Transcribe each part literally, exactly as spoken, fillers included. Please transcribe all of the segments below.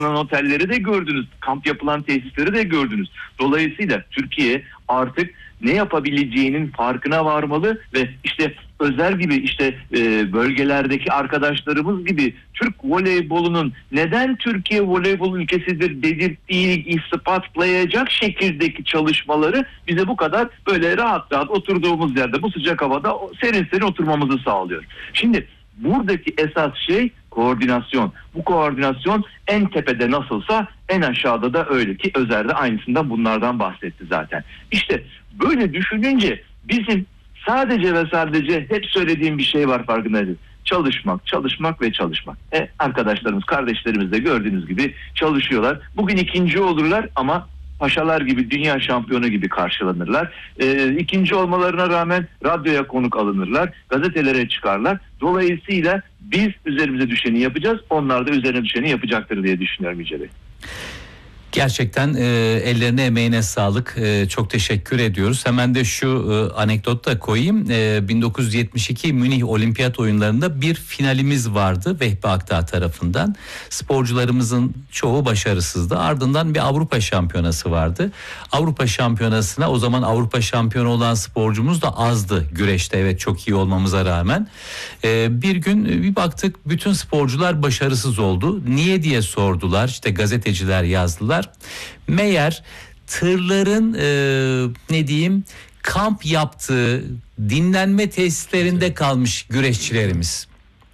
otelleri de gördünüz, kamp yapılan tesisleri de gördünüz. Dolayısıyla Türkiye artık ne yapabileceğinin farkına varmalı ve işte Özer gibi işte e, bölgelerdeki arkadaşlarımız gibi Türk voleybolunun neden Türkiye voleybol ülkesidir dedirttiğini ispatlayacak şekildeki çalışmaları bize bu kadar böyle rahat rahat oturduğumuz yerde bu sıcak havada serin serin oturmamızı sağlıyor. Şimdi buradaki esas şey koordinasyon. Bu koordinasyon en tepede nasılsa en aşağıda da öyle ki Özer de aynısından bunlardan bahsetti zaten. İşte böyle düşününce bizim sadece ve sadece hep söylediğim bir şey var, farkındayız. Çalışmak, çalışmak ve çalışmak. E, arkadaşlarımız, kardeşlerimiz de gördüğünüz gibi çalışıyorlar. Bugün ikinci olurlar ama paşalar gibi, dünya şampiyonu gibi karşılanırlar. E, ikinci olmalarına rağmen radyoya konuk alınırlar, gazetelere çıkarlar. Dolayısıyla biz üzerimize düşeni yapacağız, onlar da üzerine düşeni yapacaktır diye düşünüyorum Yüce Bey. Gerçekten e, ellerine emeğine sağlık. E, çok teşekkür ediyoruz. Hemen de şu e, anekdot da koyayım. E, bin dokuz yüz yetmiş iki Münih Olimpiyat Oyunları'nda bir finalimiz vardı Vehbi Akdağ tarafından. Sporcularımızın çoğu başarısızdı. Ardından bir Avrupa Şampiyonası vardı. Avrupa Şampiyonası'na o zaman Avrupa şampiyonu olan sporcumuz da azdı güreşte. Evet, çok iyi olmamıza rağmen. E, bir gün bir baktık bütün sporcular başarısız oldu. Niye diye sordular. İşte gazeteciler yazdılar. Meğer tırların e, ne diyeyim kamp yaptığı dinlenme tesislerinde kalmış güreşçilerimiz.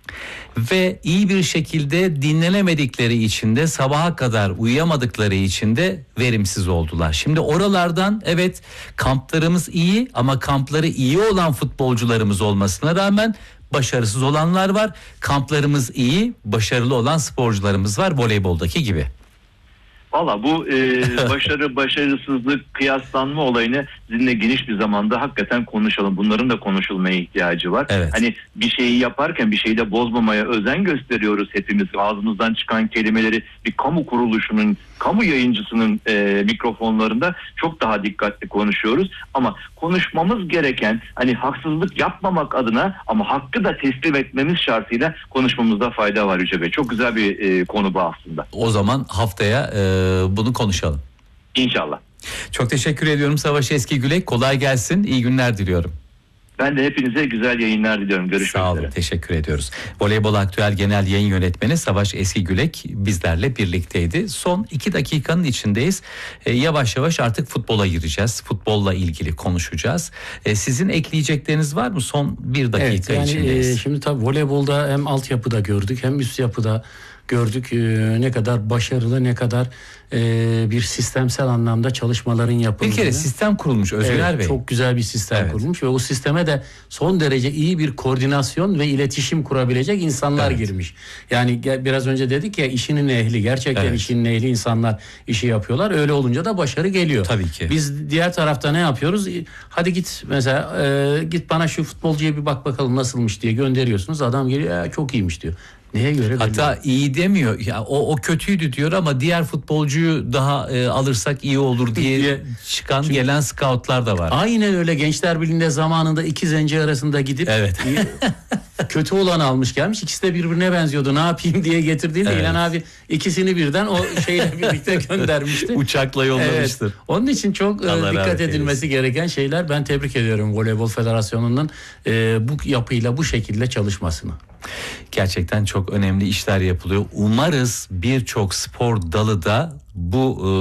Ve iyi bir şekilde dinlenemedikleri için de sabaha kadar uyuyamadıkları için de verimsiz oldular. Şimdi oralardan evet kamplarımız iyi ama kampları iyi olan futbolcularımız olmasına rağmen başarısız olanlar var. Kamplarımız iyi, başarılı olan sporcularımız var voleyboldaki gibi. Valla bu e, başarı başarısızlık kıyaslanma olayını sizinle geniş bir zamanda hakikaten konuşalım. Bunların da konuşulmaya ihtiyacı var. Evet. Hani bir şeyi yaparken bir şeyi de bozmamaya özen gösteriyoruz hepimiz. Ağzımızdan çıkan kelimeleri bir kamu kuruluşunun, kamu yayıncısının e, mikrofonlarında çok daha dikkatli konuşuyoruz. Ama konuşmamız gereken hani haksızlık yapmamak adına ama hakkı da teslim etmemiz şartıyla konuşmamızda fayda var Yüce Bey. Çok güzel bir e, konu bu aslında. O zaman haftaya e, bunu konuşalım. İnşallah. Çok teşekkür ediyorum Savaş Eskigülek. Kolay gelsin. İyi günler diliyorum. Ben de hepinize güzel yayınlar diliyorum. Görüşmek üzere. Sağ olun. Teşekkür ediyoruz. Voleybol Aktüel Genel Yayın Yönetmeni Savaş Eskigülek bizlerle birlikteydi. Son iki dakikanın içindeyiz. Ee, yavaş yavaş artık futbola gireceğiz. Futbolla ilgili konuşacağız. Ee, sizin ekleyecekleriniz var mı? Son bir dakika evet, yani içindeyiz. E, şimdi tabii voleybolda hem altyapıda gördük hem üst yapıda gördük e, ne kadar başarılı, ne kadar e, bir sistemsel anlamda çalışmaların yapıldığını. Bir kere sistem kurulmuş Özgüner evet, Bey. Çok güzel bir sistem evet. kurulmuş ve o sisteme de son derece iyi bir koordinasyon ve iletişim kurabilecek insanlar evet. girmiş. Yani biraz önce dedik ya, işinin ehli, gerçekten evet. işinin ehli insanlar işi yapıyorlar. Öyle olunca da başarı geliyor. Tabii ki. Biz diğer tarafta ne yapıyoruz? Hadi git mesela e, git bana şu futbolcuya bir bak bakalım nasılmış diye gönderiyorsunuz. Adam geliyor çok iyiymiş diyor. Neye göre? Hatta belli. iyi demiyor. Ya o o kötüydü diyor ama diğer futbolcuyu daha e, alırsak iyi olur diye çıkan Çünkü, gelen scoutlar da var. Aynen öyle. Gençler Birliği'nde zamanında iki zenci arasında gidip evet. kötü olanı almış gelmiş. İkisi de birbirine benziyordu. Ne yapayım diye getirdiğinde evet. İlhan abi ikisini birden o şeyle birlikte göndermişti. Uçakla yollamıştır. Evet. Onun için çok Allah dikkat edilmesi eylesin. gereken şeyler. Ben tebrik ediyorum Voleybol Federasyonu'nun e, bu yapıyla bu şekilde çalışmasını. Gerçekten çok önemli işler yapılıyor. Umarız birçok spor dalı da bu e,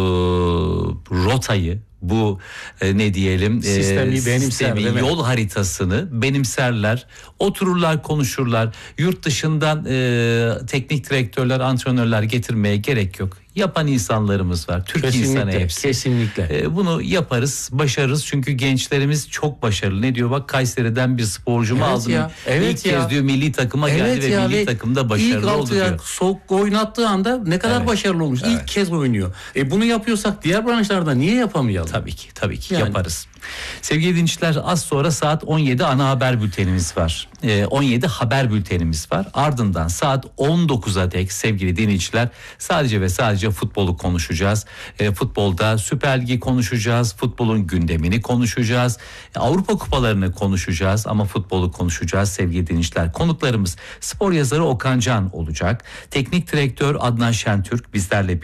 rotayı, bu e, ne diyelim sistemi, e, benimser, sistemi yol haritasını benimserler, otururlar, konuşurlar. Yurt dışından e, teknik direktörler, antrenörler getirmeye gerek yok. Yapan insanlarımız var. Türk kesinlikle, insanı hepsi. Kesinlikle. E, bunu yaparız, başarırız. Çünkü gençlerimiz çok başarılı. Ne diyor? Bak Kayseri'den bir sporcumu evet aldım. Ya, evet İlk ya. kez diyor milli takıma evet geldi ya, ve milli ve takımda başarılı oldu diyor. İlk soğuk oynattığı anda ne kadar evet. başarılı olmuş. Evet. İlk kez oynuyor. E bunu yapıyorsak diğer branşlarda niye yapamayalım? Tabii ki, tabii ki yani. yaparız. Sevgili dinleyiciler, az sonra saat on yedi ana haber bültenimiz var. Ee, on yedi haber bültenimiz var. Ardından saat on dokuza dek sevgili dinleyiciler sadece ve sadece futbolu konuşacağız. Ee, futbolda Süper Ligi konuşacağız. Futbolun gündemini konuşacağız. Avrupa kupalarını konuşacağız ama futbolu konuşacağız sevgili dinleyiciler. Konuklarımız spor yazarı Okan Can olacak. Teknik direktör Adnan Şentürk bizlerle